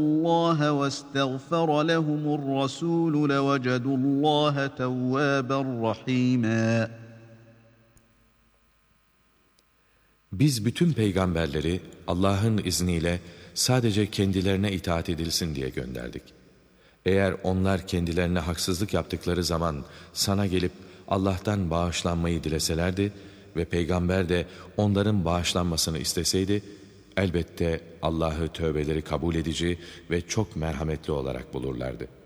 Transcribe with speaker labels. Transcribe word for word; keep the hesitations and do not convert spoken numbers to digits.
Speaker 1: اللّٰهَ وَاسْتَغْفَرَ لَهُمُ الرَّسُولُ لَوَجَدُوا اللّٰهَ تَوَّابًا رَحِيمًا.
Speaker 2: Biz bütün peygamberleri Allah'ın izniyle sadece kendilerine itaat edilsin diye gönderdik. Eğer onlar kendilerine haksızlık yaptıkları zaman sana gelip Allah'tan bağışlanmayı dileselerdi ve peygamber de onların bağışlanmasını isteseydi, elbette Allah'ı tövbeleri kabul edici ve çok merhametli olarak bulurlardı.